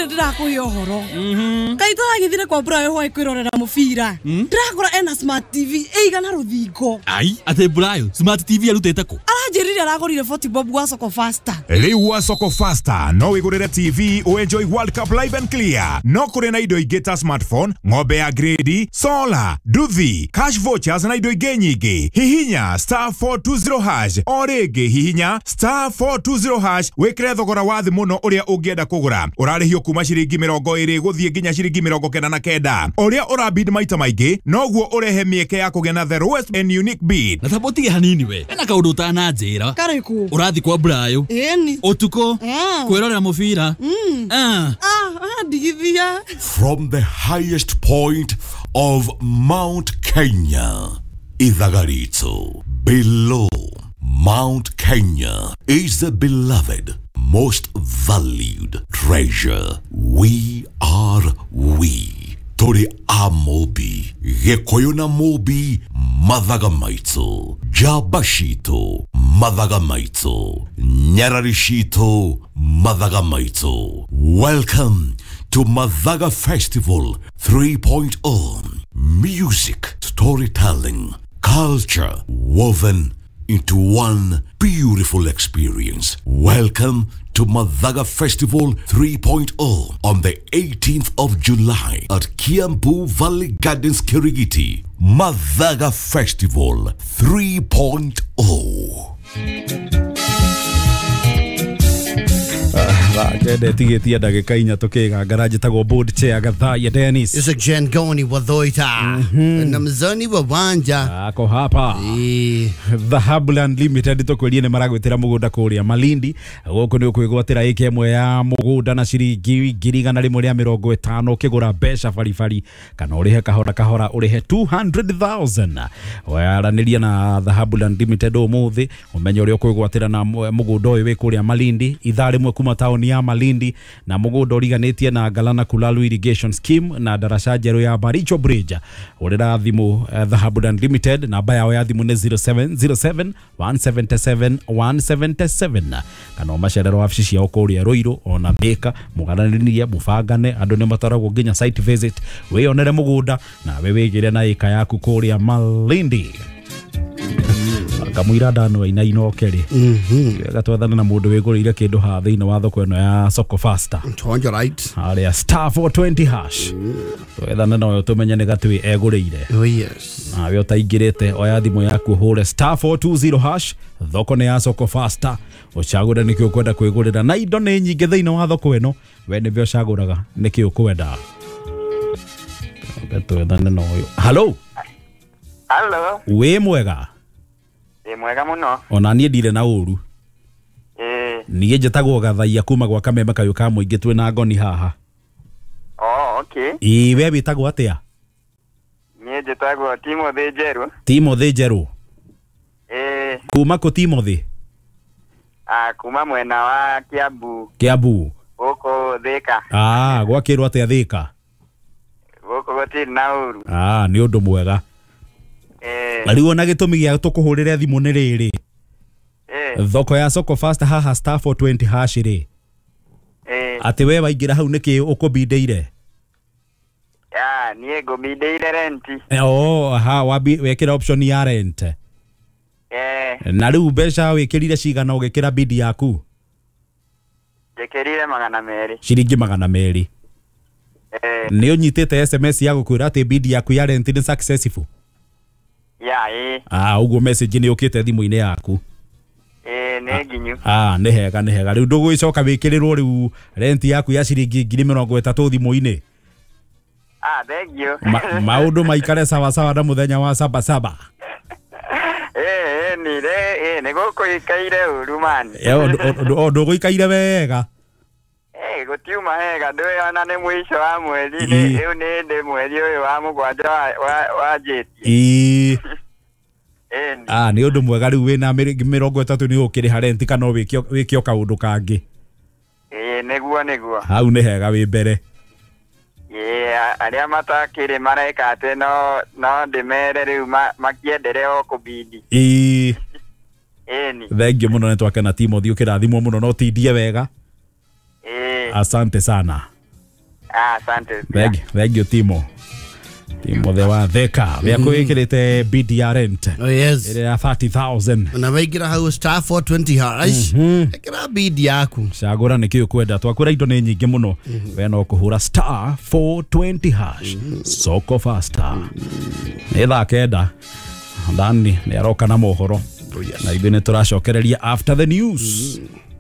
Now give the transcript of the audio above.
ndire ndirakuhe ohoro kaita agithire kwa Brayo hwa kwirorera mubira ndirakora ena smart TV eigana ruthingo ai ate Brayo smart TV arutete ku aranjirire aragorire 40 bob gwa Soko Faster riu wa Soko Faster no wigurire TV o enjoy World Cup live and clear no kuri na indo igeta smartphone ng'ombe ya grade solar duthi cash vouchers na indo ingi nyingi hihinya *420# o ringi hihinya *420# wikire thogora wa thi muno uria ungienda kugura urarihio kuma ciringi 20 guthie nginya ciringi 99 uria urabid maita maingi noguo urehe mieke ya kugena the lowest and unique bid na taboti hanini we ena kaundu utananjira kariku urathi kwa Brayo eni utuko kwirorera mubira digithia from the highest point of Mount Kenya, Idhagarito. Below Mount Kenya is the beloved, most valued treasure. We are we. Tori Amobi, Gekoyona Mobi, Madhagamaito, Jabashito, Madhagamaito, Nyararishito, Madhagamaito. Welcome to Madhaga Festival 3.0. Music, storytelling, culture woven into one beautiful experience. Welcome to Madhaga Festival 3.0 on the 18th of July at Kiambu Valley Gardens, Kirigiti. Madhaga Festival 3.0. Kende tigetia ndagika inya tukiga garage tago board chair Gathaya Dennis Isa Jengoni wa Dhoita na mzoni wa Wanja ako hapa Dhahabu Unlimited tukwerie ne maragwetera mugunda kuria Malindi goko ni ukwigwatira ike imwe ya mugunda na ciringi 150 ukigura besha farifari kana urihe kahora urihe 200,000 waraniria na Dhahabu Unlimited umuthi umenye uri ukwigwatira na mugunda uyu wi kuria Malindi ithari mwe kuma taoni ya Malindi na mugunda uriganitie na Galana Kulalu Irrigation Scheme na darasha jeru ya Baricho Bridge urira thimu Dhahabu Unlimited na baya ya thimu ne 0707 177 177 kana macerero wabici ya ukuria Ruiru ona Beka mugananiria mufangane andu ne mataragwo nginya site visit wionere mugunda na wewegire na ika yaku kuria Malindi kamwira ndano ina inokeri gatwathana na mundu wigurire kindu ha thiini wa thoko eno ya Soko Faster Tonja right aria *420# twethana no tumenye ni gatwi egurire oh yes na we utaingirite oya thimu yaku hure *420# thoko ne ya Soko Faster uchagura nikio kwenda kwigurira na indo ni nyingi thiini wa thoko eno we ni vyo chaguraga nikio kwenda twethana no yo hello we mwega mwega muno ona nie ndire na uru niye jetagwo Gathaia kuma gwa Kameme kayo ka muingi twi na ngoni haha okay we bitagwo atia nie jetagwo Timothy Jeru kuma ko Timothy kuma mwena wa Kiambu goko Thika gwa kirwa atia Thika goko goti na uru ni undu mwega Ariwo na gitumi gya tukuhurire thimu ni riri thoko ya Soko Faster haha *420# ri ati we waingira hau niki ukubindeire nie ngubindeire rent wekira option ya rent na riu besha wikirire cigana ugikira bid yaku jekirire 200 ciringi 200 ni unyitite SMS ya gukwira ati bid yaku ya rent ni successful uguo message ni ukite thimu-ine yaku ne ginyu ni hega riu nduguicoka wikirirwo riu rent yaku ya ciringi 30 thimu-ine thank you maundu maikare sawa na muthenya wa saba ni goko ikaire uru man nduguikaire wega gutiuma hega ndoyona ni mwisho wa mwezi riu ni ndi mwezi uyu wa mugwanja wa jeti ni undu mwega riu wina 30 ni ukiriha rent kana wikio kaundu kangi niguo hau ni hega wi mbere aria matakiri mareka ate no ndimere riu makiendere o kubidi thengi muno ni twakena Timothy ukirathimwo muno no tindie wega asante sana Asante. Thank you Timo the wa theka ya kuikirite BDRent Oh yes. ile ya 30,000 Na waigira hau star 420 hash. Ekira bid yaku. Cagura nikio kwenda twakura indo ni nyingi muno we no kuhura star 420 hash soko faster ila kenda ndani ni aroka na mohoro na ibine turacokereria after the news